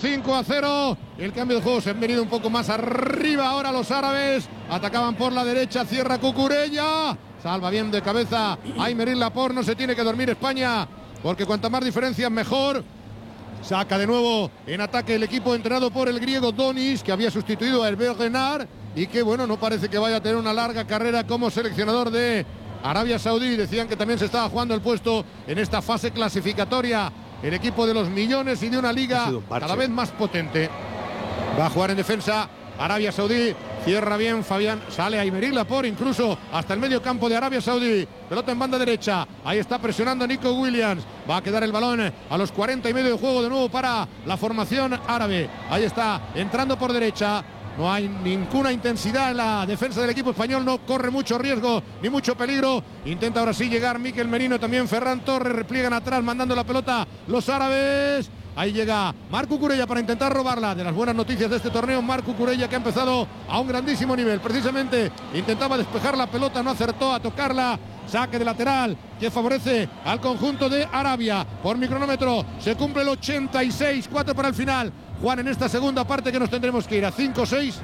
5-0. El cambio de juego se han venido un poco más arriba ahora los árabes. Atacaban por la derecha, cierra Cucurella. Salva bien de cabeza Aymeric Laporte. No se tiene que dormir España, porque cuanta más diferencias mejor. Saca de nuevo en ataque el equipo entrenado por el griego Donis, que había sustituido a Hervé Renard y que, bueno, no parece que vaya a tener una larga carrera como seleccionador de Arabia Saudí. Decían que también se estaba jugando el puesto en esta fase clasificatoria el equipo de los millones y de una liga cada vez más potente. Va a jugar en defensa Arabia Saudí. Cierra bien Fabián, sale Aymeric Laporte incluso hasta el medio campo de Arabia Saudí. Pelota en banda derecha, ahí está presionando Nico Williams. Va a quedar el balón a los 40 y medio de juego de nuevo para la formación árabe. Ahí está, entrando por derecha. No hay ninguna intensidad en la defensa del equipo español, no corre mucho riesgo ni mucho peligro. Intenta ahora sí llegar Mikel Merino, también Ferran Torres, repliegan atrás mandando la pelota los árabes. Ahí llega Marc Cucurella para intentar robarla. De las buenas noticias de este torneo, Marc Cucurella, que ha empezado a un grandísimo nivel. Precisamente intentaba despejar la pelota, no acertó a tocarla. Saque de lateral que favorece al conjunto de Arabia. Por mi cronómetro se cumple el 86, 4 para el final. Juan, en esta segunda parte que nos tendremos que ir a 5-6.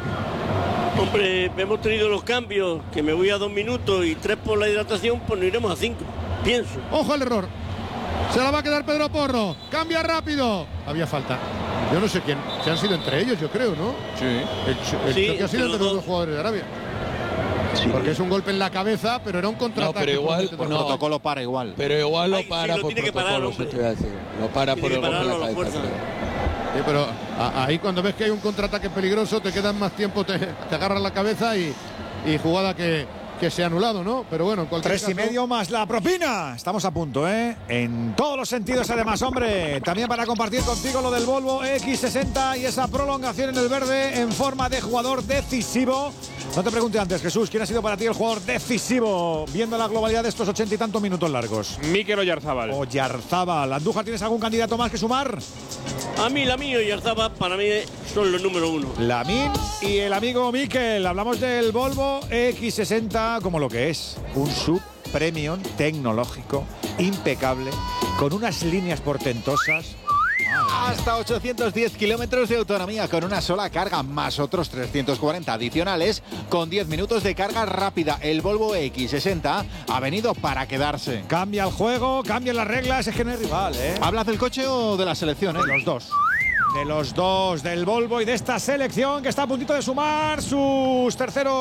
Hombre, hemos tenido los cambios, que me voy a 2 minutos y 3 por la hidratación, pues nos iremos a 5, pienso. Ojo al error. Se la va a quedar Pedro Porro. Cambia rápido. Había falta. Yo no sé quién. Se han sido entre ellos, yo creo, ¿no? Sí. El choque ha sido entre los dos jugadores de Arabia. Sí. Porque es un golpe en la cabeza, pero era un contraataque. No, pero igual, el protocolo para igual. Pero igual lo para sí, por protocolo, se te voy a decir. Lo para por el golpe en la cabeza. Sí, pero ahí cuando ves que hay un contraataque peligroso, te quedan más tiempo, te agarras la cabeza y jugada que se ha anulado, ¿no? Pero bueno, en cualquier 3 y medio más la propina. Estamos a punto, ¿eh? En todos los sentidos, además, hombre. También para compartir contigo lo del Volvo X60 y esa prolongación en el verde en forma de jugador decisivo. No te pregunte antes, Jesús, ¿quién ha sido para ti el jugador decisivo viendo la globalidad de estos 80 y tantos minutos largos? Mikel Oyarzábal. Oyarzábal. Andújar, ¿tienes algún candidato más que sumar? A mí, Lamine y Oyarzábal, para mí son los número 1. Lamine y el amigo Mikel. Hablamos del Volvo X60 como lo que es. Un sub premium tecnológico, impecable, con unas líneas portentosas. Hasta 810 kilómetros de autonomía con una sola carga, más otros 340 adicionales con 10 minutos de carga rápida. El Volvo X60 ha venido para quedarse. Cambia el juego, cambian las reglas, es que no hay rival, ¿eh? ¿Hablas del coche o de la selección? De los dos. De los dos, del Volvo y de esta selección que está a puntito de sumar sus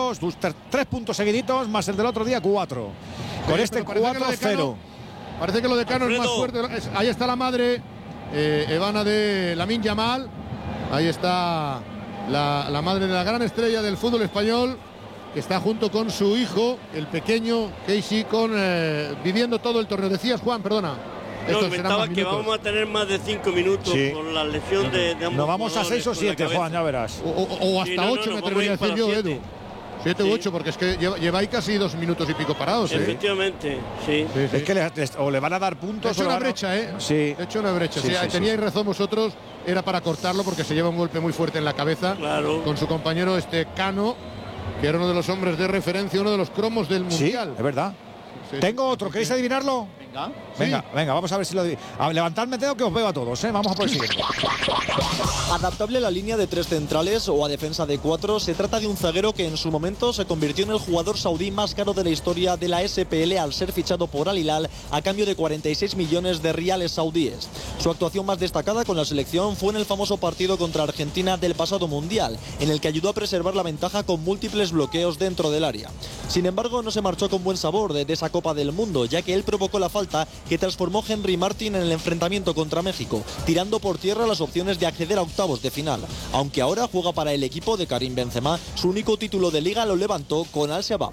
3 puntos seguiditos, más el del otro día 4. Con este 4-0. Parece que lo de Cano es más fuerte. Ahí está la madre, Evana de Lamine Yamal. Ahí está la madre de la gran estrella del fútbol español, que está junto con su hijo, el pequeño Casey, viviendo todo el torneo. Decías, Juan, perdona. No, comentaba que vamos a tener más de 5 minutos por la lesión de ambos. Nos vamos a 6 o 7, Juan, ya verás. O hasta 8, me atrevería a decir yo, Edu. 7 u 8, porque es que lleváis casi 2 minutos y pico parados. Efectivamente, sí. Es que o le van a dar puntos. He hecho una brecha, ¿eh? Sí. He hecho una brecha. Teníais razón vosotros, era para cortarlo porque se lleva un golpe muy fuerte en la cabeza. Claro. Con su compañero Cano, que era uno de los hombres de referencia, uno de los cromos del Mundial. Sí, es verdad. Tengo otro, ¿queréis adivinarlo? Venga, vamos a ver si lo levantadme tengo que os veo a todos, ¿eh? Vamos a por el siguiente. Adaptable a la línea de 3 centrales o a defensa de 4, se trata de un zaguero que en su momento se convirtió en el jugador saudí más caro de la historia de la SPL al ser fichado por Al Hilal a cambio de 46 millones de riales saudíes. Su actuación más destacada con la selección fue en el famoso partido contra Argentina del pasado Mundial, en el que ayudó a preservar la ventaja con múltiples bloqueos dentro del área. Sin embargo, no se marchó con buen sabor de esa Copa del Mundo, ya que él provocó la falta que transformó Henry Martin en el enfrentamiento contra México, tirando por tierra las opciones de acceder a octavos de final. Aunque ahora juega para el equipo de Karim Benzema, su único título de liga lo levantó con Al Shabab.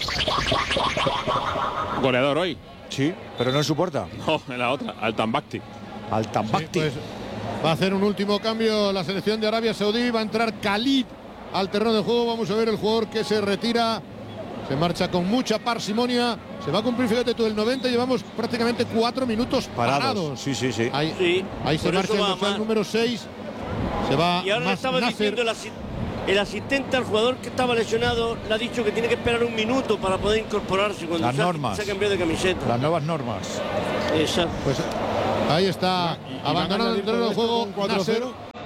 Goleador hoy. Sí, pero no en su puerta. No, en la otra, Al Tambakti. Sí, pues, va a hacer un último cambio la selección de Arabia Saudí, va a entrar Khalid al terreno de juego. Vamos a ver el jugador que se retira. Se marcha con mucha parsimonia. Se va a cumplir, fíjate tú, el 90. Llevamos prácticamente 4 minutos parados. Sí. Ahí se marcha el número 6. Se va. Y ahora le estaba diciendo el asistente al jugador que estaba lesionado. Le ha dicho que tiene que esperar un minuto para poder incorporarse cuando se ha cambiado de camiseta. Las nuevas normas. Exacto. Pues ahí está, abandonado el terreno de juego. 4-0.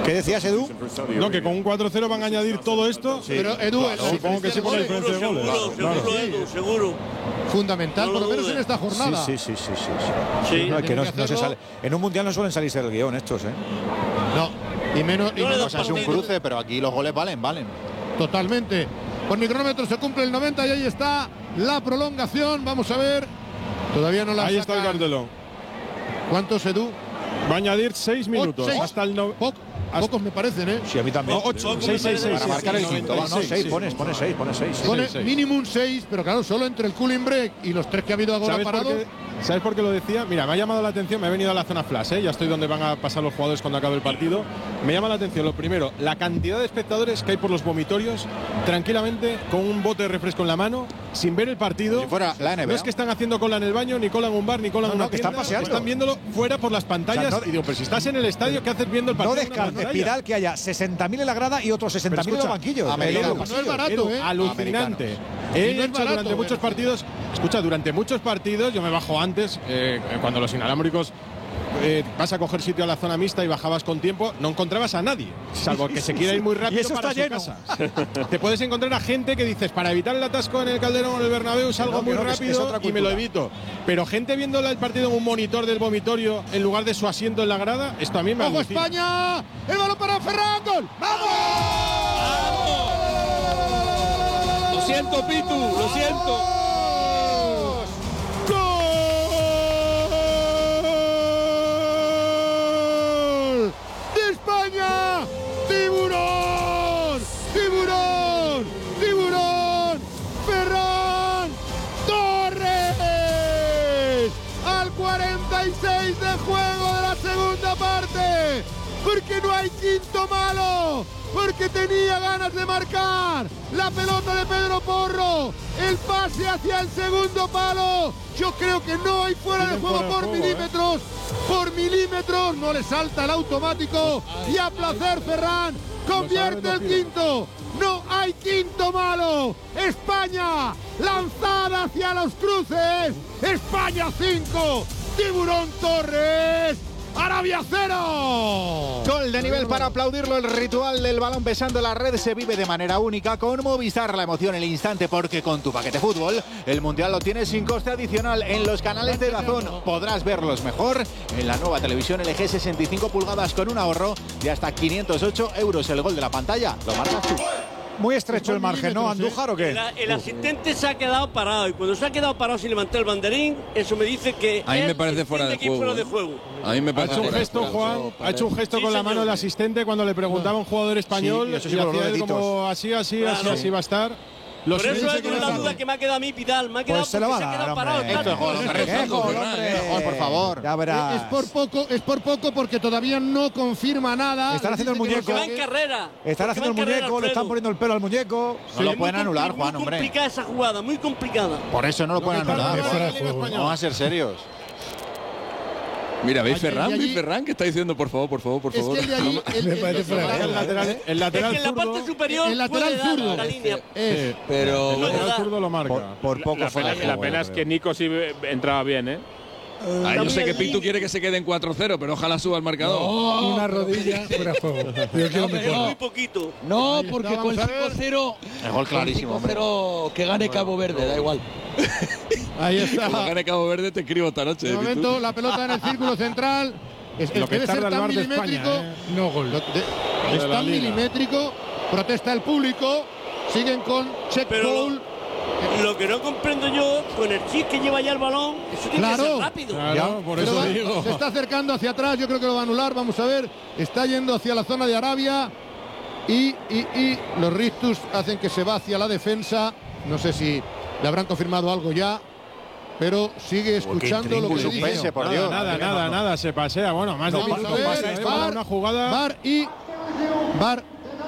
¿Qué decías, Edu? No, que con un 4-0 van a añadir todo esto. Sí. Pero Edu, supongo que sí por la diferencia de goles. Seguro, Edu, seguro. Fundamental, No por lo lo menos dudes. en esta jornada. Sí. Sí. No, es que no se hacerlo. sale. En un mundial no suelen salirse del guión estos, ¿eh? No, y menos. No le das Es un partido. cruce, pero aquí los goles valen. Totalmente. Por mi cronómetro se cumple el 90 y ahí está la prolongación. Vamos a ver. Todavía no la Ahí está el sacan. cartelón. ¿Cuántos, Edu? Va a añadir 6 minutos. Seis. Hasta el Pocos me parecen, ¿eh? Sí, a mí también. No, 8, 6. Para marcar el quinto. No, 6, pones 6. Pone seis. mínimo 6, pero claro, solo entre el cooling break y los 3 que ha habido ahora parado. ¿Sabes por qué lo decía? Mira, me ha llamado la atención, me he venido a la zona flash, ya estoy donde van a pasar los jugadores cuando acabe el partido. Me llama la atención, lo primero, la cantidad de espectadores que hay por los vomitorios, tranquilamente, con un bote de refresco en la mano, sin ver el partido. Si fuera la NBA. No es que están haciendo cola en el baño, ni cola en un bar, ni cola en No, una no, que están tienda, paseando. están viéndolo fuera por las pantallas. O sea, no- y digo, pero si estás en el estadio, ¿qué haces viendo el No partido? en una descartes, pantalla? Pidal, que haya 60.000 en la grada y otros 60.000 en los escucha, banquillos. americanos. No es barato, Edu, ¿eh? alucinante. Americanos. He Y no es hecho barato, durante muchos ¿eh? partidos. Escucha, durante muchos partidos yo me bajo antes, cuando los inalámbricos vas a coger sitio a la zona mixta y bajabas con tiempo, no encontrabas a nadie, salvo que se quiera ir muy rápido Y eso para está su lleno. casa. Te puedes encontrar a gente que dices, para evitar el atasco en el Calderón o en el Bernabéu salgo no, muy que no, que es rápido otra y me lo cultura. evito. Pero gente viendo el partido en un monitor del vomitorio en lugar de su asiento en la grada, esto a mí me ¡Ojo alucina. España! ¡El balón para Ferran! ¡Gol! ¡Vamos! Lo siento, Pitu, lo siento. ¡Gol! ¡De España! ¡Tiburón! ¡Tiburón! ¡Tiburón! ¡Ferran Torres! Al 46 de juego de la segunda parte. Porque no hay quinto malo. Porque tenía ganas de marcar. La pelota de Pedro Porro. El pase hacia el segundo palo. Yo creo que no hay fuera de juego por milímetros. Por milímetros. No le salta el automático. Y a placer Ferran. Convierte el quinto. No hay quinto malo. España lanzada hacia los cruces. España 5. Tiburón Torres. Arabia 0. Gol de nivel para aplaudirlo. El ritual del balón besando la red se vive de manera única con Movistar. La emoción, el instante, porque con tu paquete fútbol el mundial lo tienes sin coste adicional en los canales de DAZN. Podrás verlos mejor en la nueva televisión LG 65 pulgadas con un ahorro de hasta 508 euros. El gol de la pantalla lo marcas tú. Muy estrecho el margen, ¿no, milímetros, Andújar, o qué? El asistente se ha quedado parado y cuando se ha quedado parado sin levantar el banderín, eso me dice que A mí me él parece fuera de entiende que hay juego. fuera de juego. A mí me Ha parece hecho un fuera de gesto, juego. Juan, ha hecho un gesto Sí, con la señor. mano el asistente cuando le preguntaba a un jugador español Sí, y eso sí, y con los hacía él deditos. como así Claro. va a estar. Los Por eso siguientes es que una quedan- duda que me ha quedado a mí, Pidal. Me ha quedado Pues se lo porque va a se ha dar, quedado parado. hombre. tanto. Esto es gol, hombre. ¡Qué gol, Ferran, hombre! Gol, por favor. Ya verás. Es por poco porque todavía no confirma nada. Están haciendo el Dice que muñeco. Porque va en carrera. Están haciendo el Porque va en carrera, muñeco, le están Alfredo. poniendo el pelo al muñeco. No lo Sí, pueden muy anular, compli- Juan, muy hombre. complicada esa jugada, muy complicada. Por eso no lo pueden que está anular. fuera de Juan. juego. Vamos a ser serios. Mira, ¿veis Allí, Ferran? allí. ¿Veis Ferran? Que está diciendo, por favor, por favor, por Es favor. que el de allí. El lateral, el Es lateral que en la zurdo, parte superior El lateral puede dar zurdo. la línea. Es. Pero El lateral zurdo lo marca. Por poco La fuera de pena- juego, la pena yo es creo. que Nico sí entraba bien, ¿eh? yo sé que Pitu quiere que se quede en 4-0, pero ojalá suba el marcador. Una rodilla fuera de juego. Yo quiero mi Muy corner. poquito. No, Ahí porque está, con vamos a ver. 5-0. El gol clarísimo, hombre. 5-0 que gane Cabo Verde, da igual. Ahí está. Como gane Cabo Verde, te escribo esta noche. De Pitu. momento la pelota en el círculo central. Es Lo que debe ser tarda el tan VAR de milimétrico. España, No gol. Es de la tan Liga. milimétrico. Protesta el público. Siguen con check Pero goal. Lo que no comprendo yo, con el chip que lleva ya el balón, eso tiene Claro. que ser rápido. Claro, por Pero eso va- digo. se está acercando hacia atrás. Yo creo que lo va a anular. Vamos a ver. Está yendo hacia la zona de Arabia. Y los Rictus hacen que se va hacia la defensa. No sé si le habrán confirmado algo ya. Pero sigue escuchando lo que se dice. Suspense, por Dios. Nada, se pasea. Bueno, más de un Vamos a minuto ver, pasa esto para una jugada. VAR y VAR.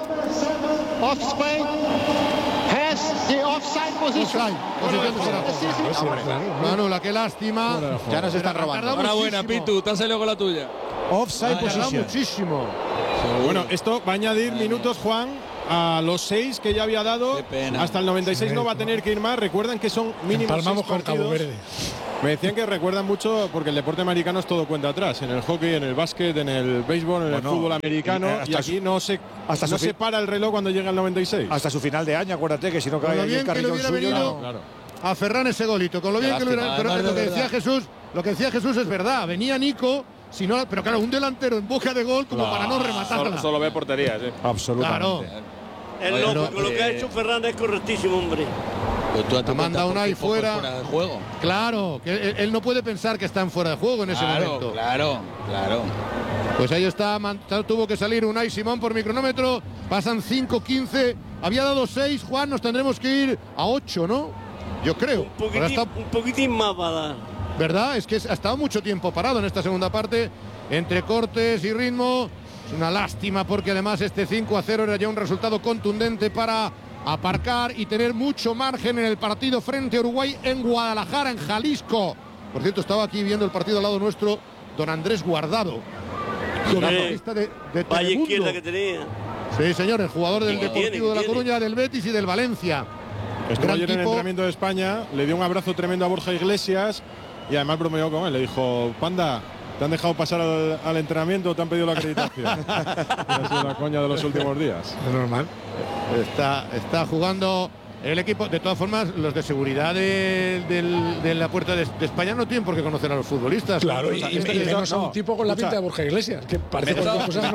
Offside. Posición de fuera de juego. Manula, qué lástima. Ya nos están robando. Tardado Enhorabuena, muchísimo. Pitu, te has salido con la tuya. Offside Tardado position. muchísimo. Bueno, esto va a añadir minutos, Juan, a los 6 que ya había dado. Qué pena. Hasta el 96 no va a tener que ir más. Recuerdan que son mínimo Empalmamos 6 con Cabo partidos. Verde. Me decían que recuerdan mucho porque el deporte americano es todo cuenta atrás. En el hockey, en el básquet, en el béisbol, en el fútbol americano. Y aquí no se para el reloj cuando llega el 96. Hasta su final de año, acuérdate que si no cae ahí el carrillón suyo. A Ferran ese golito, con lo bien que lo hubiera. Pero lo que decía Jesús es verdad. Venía Nico, pero claro, un delantero en boca de gol como para no rematarla. Solo ve portería, sí. Absolutamente. Claro. Lo que ha hecho Ferran es correctísimo, hombre. Te manda Unai fuera de juego. Claro, que él no puede pensar que está en fuera de juego en ese momento. Claro. Pues ahí está, tuvo que salir Unai Simón por mi cronómetro. Pasan 5:15. Había dado 6, Juan, nos tendremos que ir a 8, ¿no? Yo creo. Un poquitín más va a dar. ¿Verdad? Es que ha estado mucho tiempo parado en esta segunda parte, entre cortes y ritmo. Es una lástima porque además este 5-0 era ya un resultado contundente para aparcar y tener mucho margen en el partido frente a Uruguay en Guadalajara, en Jalisco. Por cierto, estaba aquí viendo el partido al lado nuestro don Andrés Guardado, comentarista de Vaya izquierda que tenía. Sí, señor, el jugador del Deportivo de La Coruña, del Betis y del Valencia. Estuvo ayer en el entrenamiento de España, le dio un abrazo tremendo a Borja Iglesias y además bromeó con él. Le dijo: Panda, ¿te han dejado pasar al entrenamiento o te han pedido la acreditación? Ha sido la coña de los últimos días. Es normal. Está jugando el equipo. De todas formas, los de seguridad de la Puerta de España no tienen por qué conocer a los futbolistas. Claro, y menos a un tipo con la pinta de Borja Iglesias, que parece que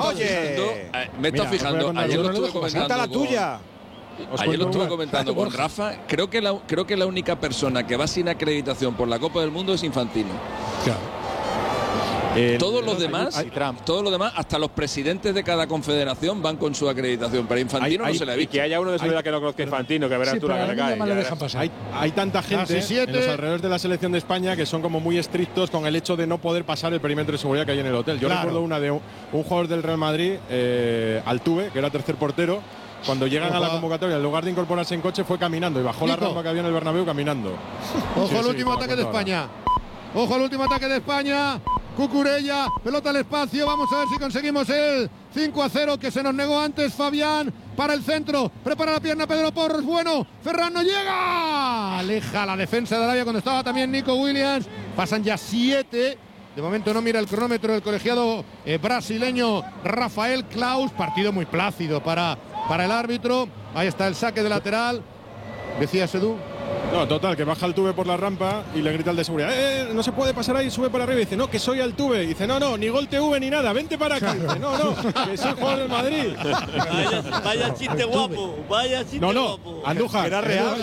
me está fijando. Ayer lo estuve comentando. La tuya. Ayer lo estuve comentando con Rafa. Creo que la única persona que va sin acreditación por la Copa del Mundo es Infantino. Claro. Todos los demás, hasta los presidentes de cada confederación van con su acreditación, pero Infantino no se le ha visto. Y que haya uno de su vida que no conozca Infantino, que verá tú la que le cae. Hay tanta gente en los alrededores de la selección de España que son como muy estrictos con el hecho de no poder pasar el perímetro de seguridad que hay en el hotel. Yo recuerdo una de un jugador del Real Madrid, Altuve, que era tercer portero. Cuando llegan a la convocatoria, en lugar de incorporarse en coche, fue caminando y bajó la rampa que había en el Bernabéu caminando. Ojo al último ataque de España. Ojo al último ataque de España. Cucurella, pelota al espacio. Vamos a ver si conseguimos el 5-0 que se nos negó antes. Fabián para el centro. Prepara la pierna Pedro Porros. Bueno, Ferran no llega. Aleja la defensa de Arabia cuando estaba también Nico Williams. Pasan ya 7. De momento no mira el cronómetro el colegiado brasileño Rafael Klaus. Partido muy plácido para el árbitro. Ahí está el saque de lateral. Decías, Edu. No, total, que baja Altuve por la rampa y le grita al de seguridad: no se puede pasar ahí, sube por arriba. Y dice: no, que soy Altuve. Y dice: no, ni gol TV ni nada, vente para aquí. Dice: no, que soy jugador del Madrid. Vaya chiste guapo, vaya chiste guapo. Andújar, era real,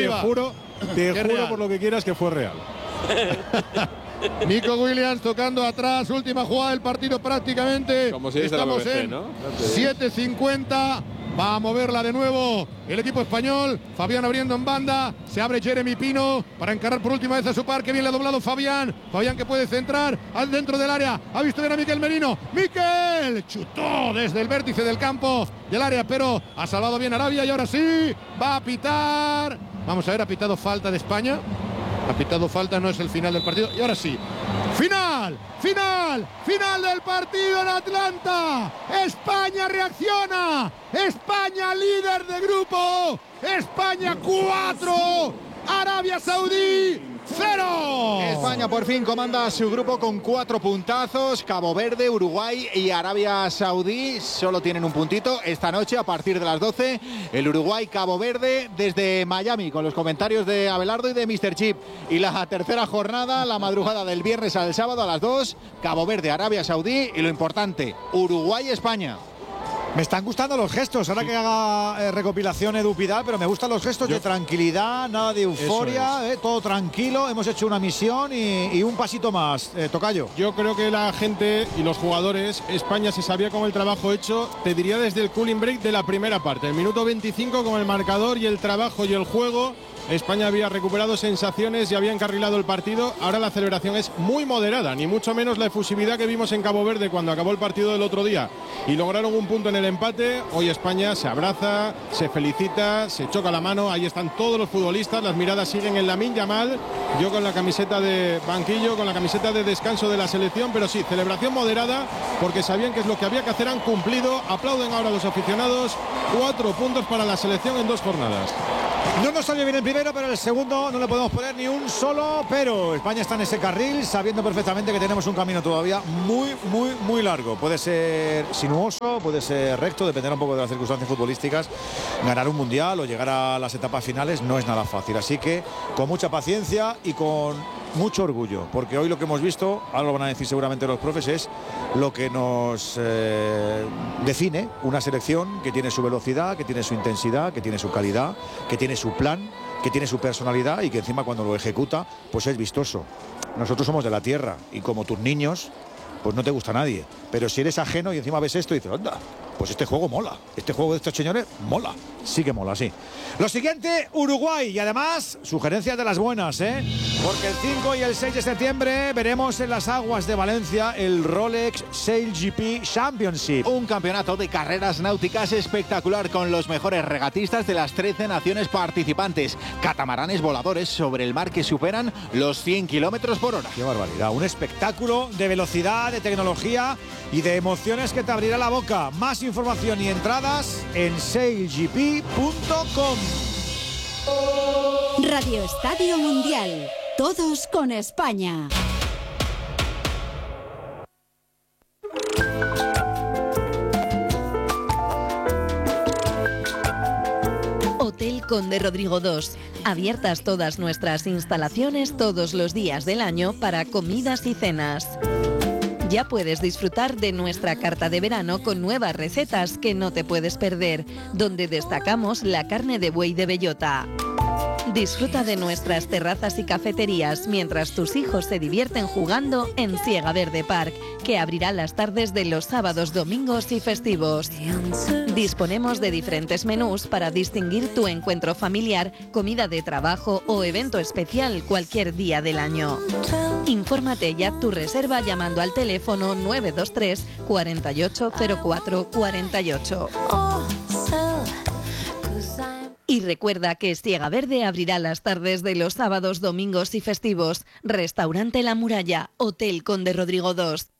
te juro por lo que quieras que fue real. Nico Williams tocando atrás, última jugada del partido prácticamente. Como si estamos BBC, en ¿no? 7:50. Va a moverla de nuevo el equipo español. Fabián abriendo en banda. Se abre Jeremy Pino para encarar por última vez a su par. Que bien le ha doblado Fabián. Fabián que puede centrar al dentro del área. Ha visto bien a Miquel Merino. Miquel chutó desde el vértice del campo del área, pero ha salvado bien Arabia y ahora sí va a pitar. Vamos a ver, ha pitado falta de España. Ha pitado falta, no es el final del partido. Y ahora sí. ¡Final del partido en Atlanta! ¡España reacciona! ¡España líder de grupo! ¡España 4! ¡Arabia Saudí 0! España por fin comanda su grupo con 4 puntazos. Cabo Verde, Uruguay y Arabia Saudí solo tienen un puntito. Esta noche a partir de las 12 el Uruguay-Cabo Verde desde Miami con los comentarios de Abelardo y de Mr. Chip. Y la tercera jornada, la madrugada del viernes al sábado a las 2, Cabo Verde, Arabia Saudí y lo importante, Uruguay-España. Me están gustando los gestos, ahora que haga recopilación Edu Pidal, pero me gustan los gestos de tranquilidad, nada de euforia, todo tranquilo, hemos hecho una misión y un pasito más, Tocayo. Yo creo que la gente y los jugadores, España se sabía con el trabajo hecho, te diría desde el cooling break de la primera parte, el minuto 25 con el marcador y el trabajo y el juego. España había recuperado sensaciones y había encarrilado el partido. Ahora la celebración es muy moderada, ni mucho menos la efusividad que vimos en Cabo Verde cuando acabó el partido del otro día y lograron un punto en el empate. Hoy España se abraza, se felicita, se choca la mano. Ahí están todos los futbolistas, las miradas siguen en Lamine Yamal. Yo con la camiseta de banquillo, con la camiseta de descanso de la selección, pero sí, celebración moderada porque sabían que es lo que había que hacer, han cumplido. Aplauden ahora los aficionados. 4 puntos para la selección en 2 jornadas. No nos salió bien el primero, pero el segundo no le podemos poner ni un solo pero. España está en ese carril, sabiendo perfectamente que tenemos un camino todavía muy largo. Puede ser sinuoso, puede ser recto, dependerá un poco de las circunstancias futbolísticas. Ganar un mundial o llegar a las etapas finales no es nada fácil. Así que con mucha paciencia y con mucho orgullo, porque hoy lo que hemos visto, ahora lo van a decir seguramente los profes, es lo que nos define una selección que tiene su velocidad, que tiene su intensidad, que tiene su calidad, que tiene su plan, que tiene su personalidad y que encima cuando lo ejecuta pues es vistoso. Nosotros somos de la tierra y como tus niños pues no te gusta nadie, pero si eres ajeno y encima ves esto y dices, anda, pues este juego mola, este juego de estos señores mola, sí que mola, sí. Lo siguiente, Uruguay, y además sugerencias de las buenas, porque el 5 y el 6 de septiembre veremos en las aguas de Valencia el Rolex Sail GP Championship. Un campeonato de carreras náuticas espectacular con los mejores regatistas de las 13 naciones participantes. Catamaranes voladores sobre el mar que superan los 100 kilómetros por hora. ¡Qué barbaridad! Un espectáculo de velocidad, de tecnología y de emociones que te abrirá la boca. Más información y entradas en sailgp.com. Radio Estadio Mundial. Todos con España. Hotel Conde Rodrigo II. Abiertas todas nuestras instalaciones todos los días del año para comidas y cenas. Ya puedes disfrutar de nuestra carta de verano con nuevas recetas que no te puedes perder, donde destacamos la carne de buey de bellota. Disfruta de nuestras terrazas y cafeterías mientras tus hijos se divierten jugando en Siega Verde Park, que abrirá las tardes de los sábados, domingos y festivos. Disponemos de diferentes menús para distinguir tu encuentro familiar, comida de trabajo o evento especial cualquier día del año. Infórmate y haz tu reserva llamando al teléfono 923 48 04 48. Y recuerda que Siega Verde abrirá las tardes de los sábados, domingos y festivos. Restaurante La Muralla, Hotel Conde Rodrigo II.